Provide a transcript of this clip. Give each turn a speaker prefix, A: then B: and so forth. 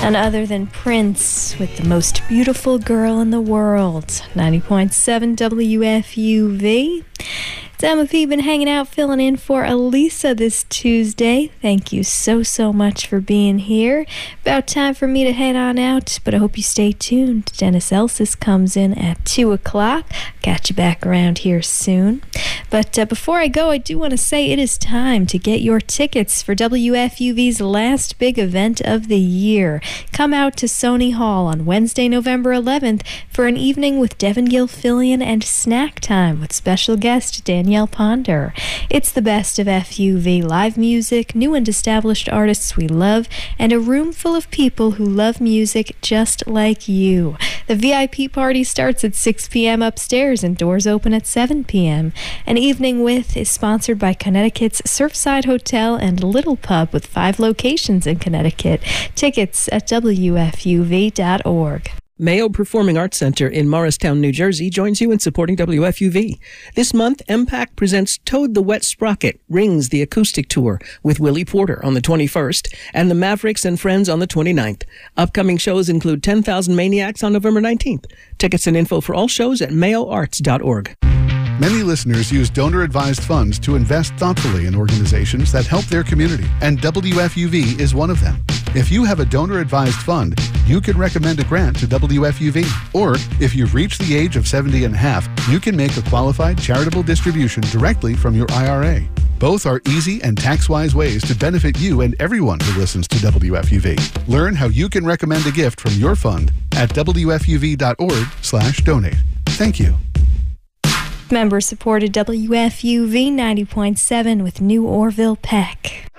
A: None other than Prince with The Most Beautiful Girl in the World. 90.7 WFUV. It's Emma P. Been hanging out, filling in for Elisa this Tuesday. Thank you so much for being here. About time for me to head on out, but I hope you stay tuned. Dennis Elsis comes in at 2 o'clock. Got you back around here soon. But before I go, I do want to say it is time to get your tickets for WFUV's last big event of the year. Come out to Sony Hall on Wednesday, November 11th for an evening with Devin Gilfillian and snack time with special guest Danielle Ponder. It's the best of FUV live music, new and established artists we love, and a room full of people who love music just like you. The VIP party starts at 6 p.m. upstairs and doors open at 7 p.m. An Evening With is sponsored by Connecticut's Surfside Hotel and Little Pub with 5 locations in Connecticut. Tickets at WFUV.org.
B: Mayo Performing Arts Center in Morristown, New Jersey joins you in supporting WFUV. This month, MPAC presents Toad the Wet Sprocket, Rings the Acoustic Tour with Willie Porter on the 21st and the Mavericks and Friends on the 29th. Upcoming shows include 10,000 Maniacs on November 19th. Tickets and info for all shows at mayoarts.org.
C: Many listeners use donor-advised funds to invest thoughtfully in organizations that help their community, and WFUV is one of them. If you have a donor-advised fund, you can recommend a grant to WFUV. Or, if you've reached the age of 70 and a half, you can make a qualified charitable distribution directly from your IRA. Both are easy and tax-wise ways to benefit you and everyone who listens to WFUV. Learn how you can recommend a gift from your fund at WFUV.org/donate. Thank you.
A: Member-supported WFUV 90.7 with New Orville Peck.